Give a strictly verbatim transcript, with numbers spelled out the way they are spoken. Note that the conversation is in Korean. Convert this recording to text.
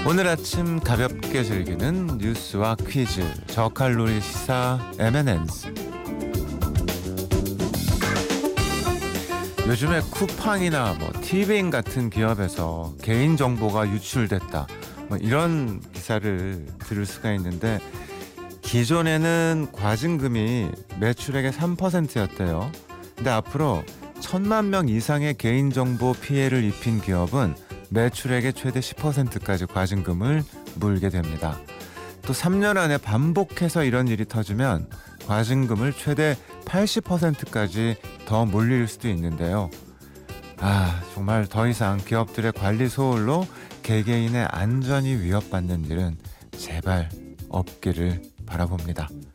오늘 아침 가볍게 즐기는 뉴스와 퀴즈 저칼로리 시사 엠앤엔스. 요즘에 쿠팡이나 뭐 티베인 같은 기업에서 개인정보가 유출됐다, 뭐 이런 기사를 들을 수가 있는데, 기존에는 과징금이 매출액의 삼 퍼센트였대요. 근데 앞으로 천만 명 이상의 개인정보 피해를 입힌 기업은 매출액의 최대 십 퍼센트까지 과징금을 물게 됩니다. 또 삼 년 안에 반복해서 이런 일이 터지면 과징금을 최대 팔십 퍼센트까지 더 물릴 수도 있는데요. 아, 정말 더 이상 기업들의 관리 소홀로 개개인의 안전이 위협받는 일은 제발 없기를 바라봅니다.